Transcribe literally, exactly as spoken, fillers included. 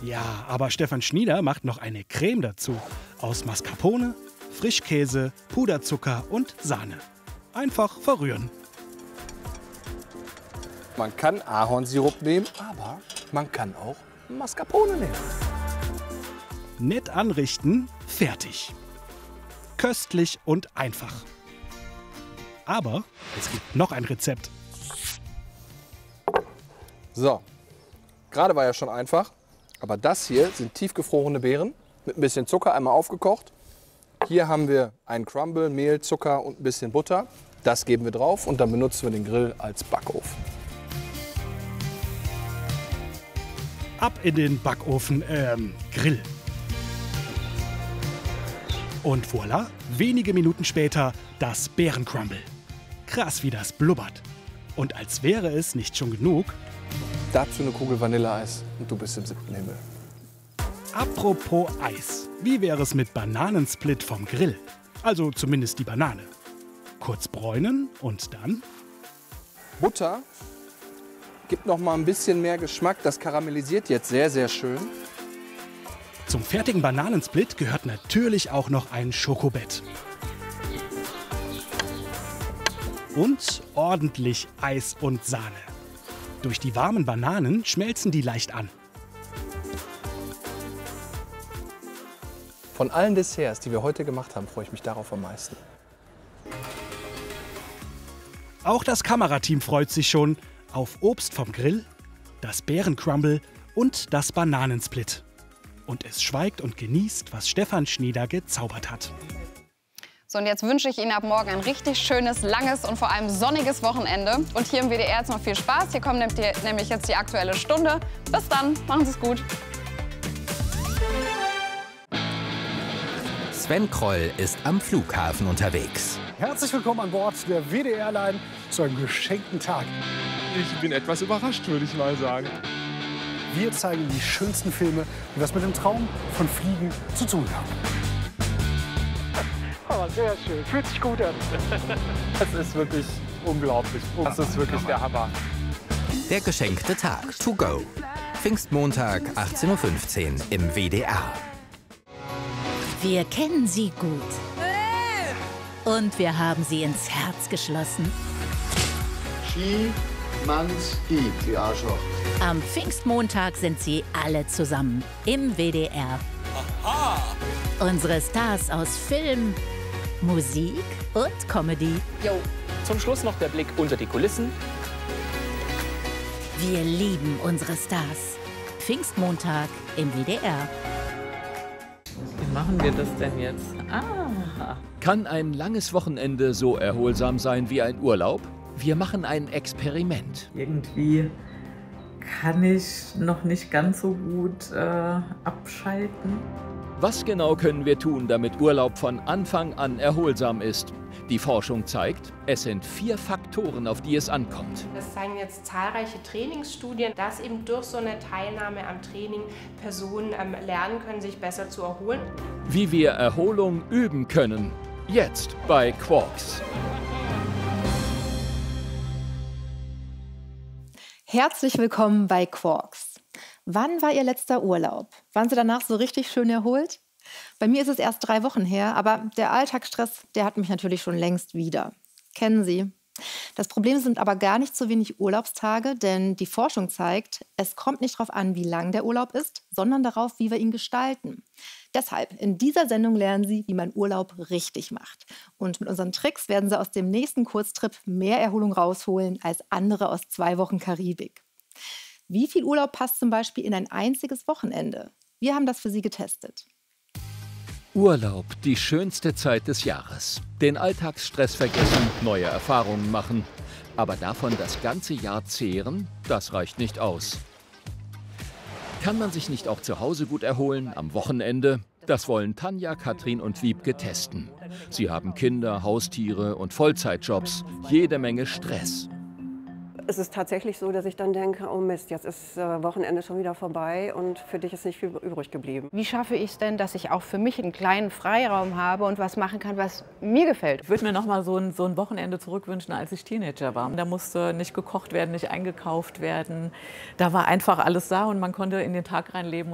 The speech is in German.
Ja, aber Stefan Schnieder macht noch eine Creme dazu. Aus Mascarpone, Frischkäse, Puderzucker und Sahne. Einfach verrühren. Man kann Ahornsirup nehmen, aber man kann auch Mascarpone nehmen. Nett anrichten, fertig. Köstlich und einfach. Aber es gibt noch ein Rezept. So, gerade war ja schon einfach, aber das hier sind tiefgefrorene Beeren mit ein bisschen Zucker, einmal aufgekocht. Hier haben wir einen Crumble, Mehl, Zucker und ein bisschen Butter. Das geben wir drauf und dann benutzen wir den Grill als Backofen. Ab in den Backofen, ähm, Grill. Und voilà, wenige Minuten später das Beerencrumble. Krass, wie das blubbert. Und als wäre es nicht schon genug. Dazu eine Kugel Vanilleeis und du bist im siebten Himmel. Apropos Eis, wie wäre es mit Bananensplit vom Grill? Also zumindest die Banane. Kurz bräunen und dann? Butter gibt noch mal ein bisschen mehr Geschmack. Das karamellisiert jetzt sehr, sehr schön. Zum fertigen Bananensplit gehört natürlich auch noch ein Schokobett. Und ordentlich Eis und Sahne. Durch die warmen Bananen schmelzen die leicht an. Von allen Desserts, die wir heute gemacht haben, freue ich mich darauf am meisten. Auch das Kamerateam freut sich schon auf Obst vom Grill, das Beerencrumble und das Bananensplit. Und es schweigt und genießt, was Stefan Schnieder gezaubert hat. So, und jetzt wünsche ich Ihnen ab morgen ein richtig schönes, langes und vor allem sonniges Wochenende. Und hier im W D R jetzt noch viel Spaß. Hier kommt nämlich jetzt die Aktuelle Stunde. Bis dann, machen Sie es gut. Sven Kroll ist am Flughafen unterwegs. Herzlich willkommen an Bord der W D R-Line zu einem geschenkten Tag. Ich bin etwas überrascht, würde ich mal sagen. Wir zeigen die schönsten Filme, die was mit dem Traum von Fliegen zu tun haben. Aber sehr schön, fühlt sich gut an. Das ist wirklich unglaublich. Das ist wirklich der Hammer. Der geschenkte Tag, to go. Pfingstmontag, achtzehn Uhr fünfzehn im W D R. Wir kennen Sie gut. Und wir haben Sie ins Herz geschlossen. Ski, Manns, Hieb, die Arschloch. Am Pfingstmontag sind Sie alle zusammen im W D R. Aha. Unsere Stars aus Film, Musik und Comedy. Jo. Zum Schluss noch der Blick unter die Kulissen. Wir lieben unsere Stars. Pfingstmontag im W D R. Wie machen wir das denn jetzt? Ah. Kann ein langes Wochenende so erholsam sein wie ein Urlaub? Wir machen ein Experiment. Irgendwie kann ich noch nicht ganz so gut äh, abschalten. Was genau können wir tun, damit Urlaub von Anfang an erholsam ist? Die Forschung zeigt, es sind vier Faktoren, auf die es ankommt. Das zeigen jetzt zahlreiche Trainingsstudien, dass eben durch so eine Teilnahme am Training Personen ähm, lernen können, sich besser zu erholen. Wie wir Erholung üben können. Jetzt bei Quarks. Herzlich willkommen bei Quarks. Wann war Ihr letzter Urlaub? Waren Sie danach so richtig schön erholt? Bei mir ist es erst drei Wochen her, aber der Alltagsstress, der hat mich natürlich schon längst wieder. Kennen Sie? Das Problem sind aber gar nicht so wenig Urlaubstage, denn die Forschung zeigt, es kommt nicht darauf an, wie lang der Urlaub ist, sondern darauf, wie wir ihn gestalten. Deshalb, in dieser Sendung lernen Sie, wie man Urlaub richtig macht. Und mit unseren Tricks werden Sie aus dem nächsten Kurztrip mehr Erholung rausholen als andere aus zwei Wochen Karibik. Wie viel Urlaub passt zum Beispiel in ein einziges Wochenende? Wir haben das für Sie getestet. Urlaub, die schönste Zeit des Jahres. Den Alltagsstress vergessen, neue Erfahrungen machen. Aber davon das ganze Jahr zehren, das reicht nicht aus. Kann man sich nicht auch zu Hause gut erholen, am Wochenende? Das wollen Tanja, Katrin und Wiebke testen. Sie haben Kinder, Haustiere und Vollzeitjobs. Jede Menge Stress. Es ist tatsächlich so, dass ich dann denke, oh Mist, jetzt ist äh, Wochenende schon wieder vorbei und für dich ist nicht viel übrig geblieben. Wie schaffe ich es denn, dass ich auch für mich einen kleinen Freiraum habe und was machen kann, was mir gefällt? Ich würde mir noch mal so ein, so ein Wochenende zurückwünschen, als ich Teenager war. Da musste nicht gekocht werden, nicht eingekauft werden. Da war einfach alles da und man konnte in den Tag reinleben.